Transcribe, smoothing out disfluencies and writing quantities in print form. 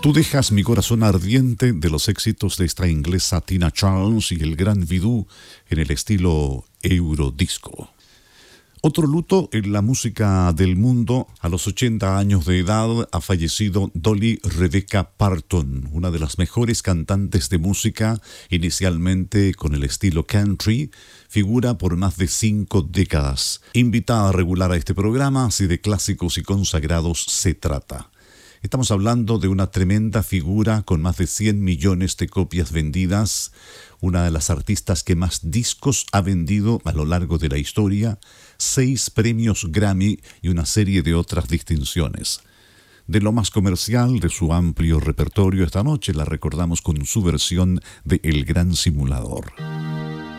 Tú dejas mi corazón ardiente, de los éxitos de esta inglesa Tina Charles y el gran Vidú en el estilo Eurodisco. Otro luto en la música del mundo. A los 80 años de edad ha fallecido Dolly Rebecca Parton, una de las mejores cantantes de música, inicialmente con el estilo country, figura por más de 5 décadas. Invitada regular a este programa, si de clásicos y consagrados se trata. Estamos hablando de una tremenda figura con más de 100 millones de copias vendidas, una de las artistas que más discos ha vendido a lo largo de la historia, 6 premios Grammy y una serie de otras distinciones. De lo más comercial de su amplio repertorio, esta noche la recordamos con su versión de El Gran Simulador.